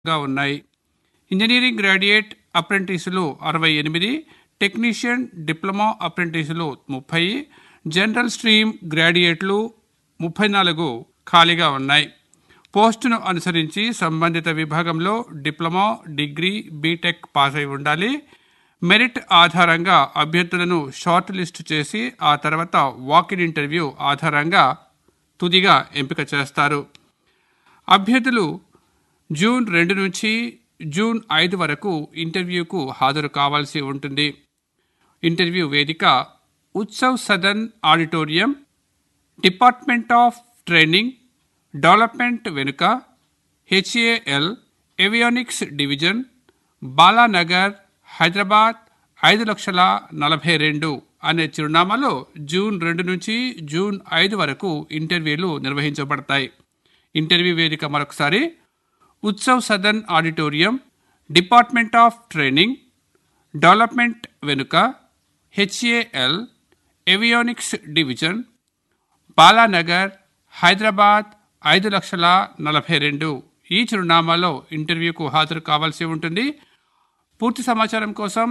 గా ఉన్నాయి. Engineering graduate అప్రెంటిసులు 68, technician diploma అప్రెంటిసులు 30, general stream గ్రాడ్యుయేట్లు 34 ఖాళీగా ఉన్నాయి. పోస్టును అనుసరించి సంబంధిత విభాగంలో డిప్లొమా, డిగ్రీ, బీటెక్ పాస్ అయి ఉండాలి. మెరిట్ ఆధారంగా అభ్యర్థులను షార్ట్ లిస్ట్ చేసి ఆ తర్వాత వాక్-ఇన్ ఇంటర్వ్యూ ఆధారంగా తుదిగా ఎంపిక చేస్తారు. అభ్యర్థులు జూన్ 2 నుంచి జూన్ 5 వరకు ఇంటర్వ్యూకు హాజరు కావాల్సి ఉంటుంది. ఇంటర్వ్యూ వేదిక Utsav Sadan auditorium, department of training development వెనుక, HAL avionics division, Balanagar, Hyderabad 5,42,000 అనే చిరునామాలో జూన్ 2 నుంచి జూన్ 5 వరకు ఇంటర్వ్యూలు నిర్వహించబడతాయి. ఇంటర్వ్యూ వేదిక మరొకసారి Utsav Sadan auditorium, department of training development వెనుక, HAL avionics division, Balanagar, Hyderabad 5,42,000 ఈ చిరునామాలో ఇంటర్వ్యూకు హాజరు కావాల్సి ఉంటుంది. పూర్తి సమాచారం కోసం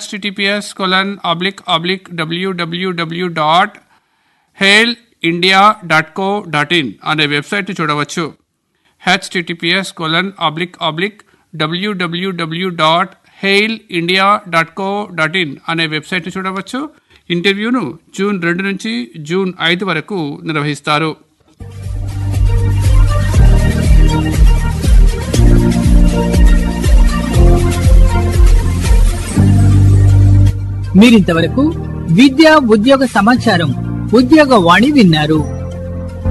https://www.hailindia.co.in అనే వెబ్సైట్ చూడవచ్చు. https://www.hailindia.co.in అనే వెబ్సైట్ చూడవచ్చు. ఇంటర్వ్యూను జూన్ 2 నుంచి జూన్ 5 వరకు నిర్వహిస్తారు. మీరింతవరకు విద్యా ఉద్యోగ సమాచారం ఉద్యోగ వాణి విన్నారు.